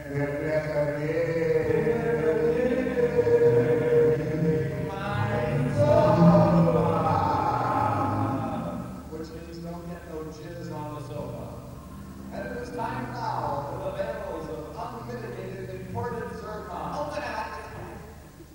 Which means don't get no jizz on the sofa. And it is time now for the barrels of unmitigated imported zircon. Open up.